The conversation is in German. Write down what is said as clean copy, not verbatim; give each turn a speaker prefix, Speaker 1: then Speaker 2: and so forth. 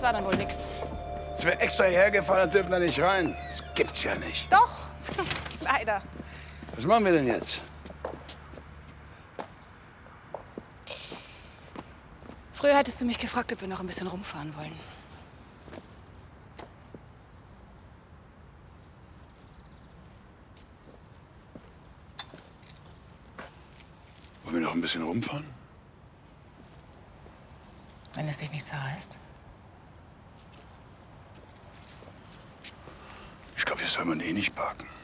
Speaker 1: war dann wohl nix.
Speaker 2: Jetzt wir extra hierher gefahren und dürfen da nicht rein. Das gibt's ja nicht.
Speaker 1: Doch, leider.
Speaker 2: Was machen wir denn jetzt?
Speaker 1: Früher hättest du mich gefragt, ob wir noch ein bisschen rumfahren wollen.
Speaker 2: Wollen wir noch ein bisschen rumfahren?
Speaker 1: Wenn es dich nicht zerreißt.
Speaker 2: Ich glaube, hier soll man eh nicht parken.